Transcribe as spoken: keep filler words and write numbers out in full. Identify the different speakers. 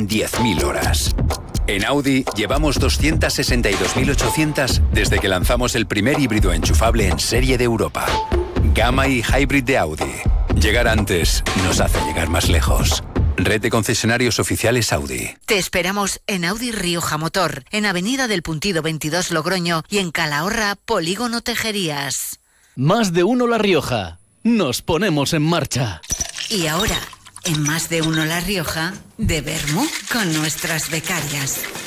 Speaker 1: en diez mil horas. En Audi llevamos doscientas sesenta y dos mil ochocientas desde que lanzamos el primer híbrido enchufable en serie de Europa. Gamma y Hybrid de Audi. Llegar antes nos hace llegar más lejos. Red de concesionarios oficiales Audi.
Speaker 2: Te esperamos en Audi Rioja Motor, en Avenida del Puntido veintidós Logroño y en Calahorra, Polígono Tejerías.
Speaker 3: Más de uno La Rioja. Nos ponemos en marcha.
Speaker 2: Y ahora, en Más de uno La Rioja, de Vermú con nuestras becarias.